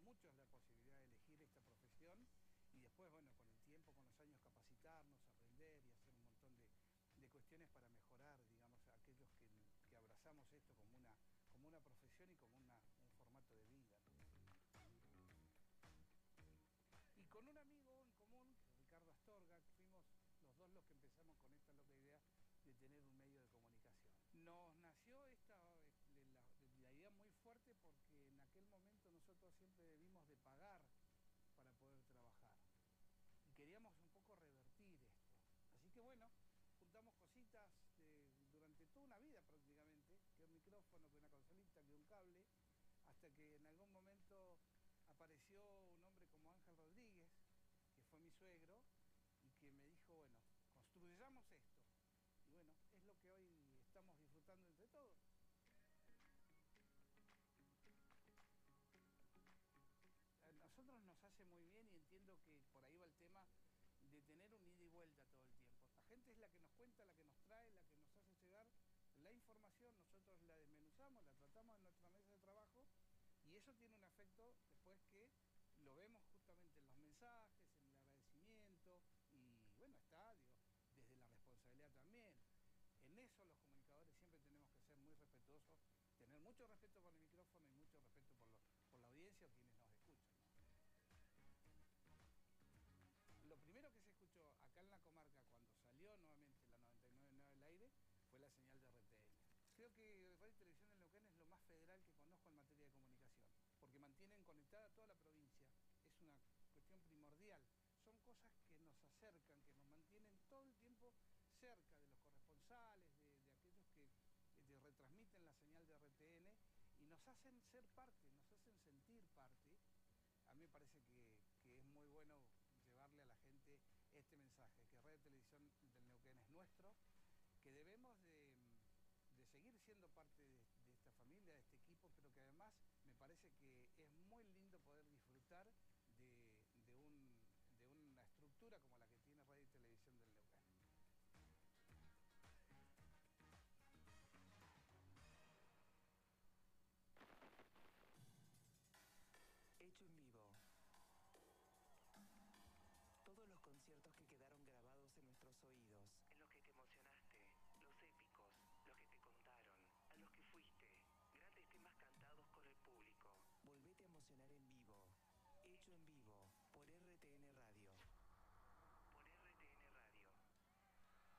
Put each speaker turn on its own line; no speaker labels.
muchos la posibilidad de elegir esta profesión y después, bueno, con el tiempo, con los años capacitarnos, aprender y hacer un montón de cuestiones para mejorar, digamos, a aquellos que abrazamos esto como una profesión y como un formato de vida, ¿no? Y con un amigo en común, Ricardo Astorga, fuimos los dos los que empezamos con esta loca idea de tener un medio de comunicación. Nos nació la idea muy fuerte porque en aquel momento nosotros siempre debimos de pagar para poder trabajar. Y queríamos un poco revertir esto. Así que bueno, juntamos cositas durante toda una vida prácticamente, que un micrófono, que una consolita, que un cable, hasta que en algún momento apareció un hombre como Ángel Rodríguez, que fue mi suegro, y que me dijo, bueno, construyamos esto. Y bueno, es lo que hoy estamos disfrutando entre todos. A nosotros nos hace muy bien y entiendo que por ahí va el tema de tener un ida y vuelta todo el tiempo. La gente es la que nos cuenta, la que nos trae, la que nos hace llegar la información, nosotros la desmenuzamos, la tratamos en nuestra mesa de trabajo y eso tiene un efecto después que lo vemos justamente en los mensajes, en el agradecimiento y bueno, está, digo, desde la responsabilidad también. En eso los comunicadores siempre tenemos que ser muy respetuosos, tener mucho respeto por el micrófono y mucho respeto por la audiencia o quienes nos escuchan, ¿no? Lo primero que se escuchó acá en la comarca cuando salió nuevamente la 99.9 al aire fue la señal de RTN. Creo que Radio y Televisión del Neuquén es lo más federal que conozco en materia de comunicación, porque mantienen conectada toda la provincia, es una cuestión primordial. Son cosas que nos acercan, que nos mantienen todo el tiempo cerca de los corresponsales, de aquellos que retransmiten la señal de RTN y nos hacen ser parte, nos hacen sentir parte. A mí me parece que es muy bueno llevarle a la gente este mensaje, que Radio y Televisión del Neuquén es nuestro, que debemos de seguir siendo parte de esta familia, de este equipo, pero que además me parece que es muy lindo poder disfrutar de una estructura como la que tiene Radio y Televisión del Neuquén.
Hecho en vivo. Todos los conciertos que quedaron grabados en nuestros oídos. En los que te emocionaste, los épicos, los que te contaron, a los que fuiste. Grandes temas cantados con el público. Volvete a emocionar en vivo. Hecho en vivo.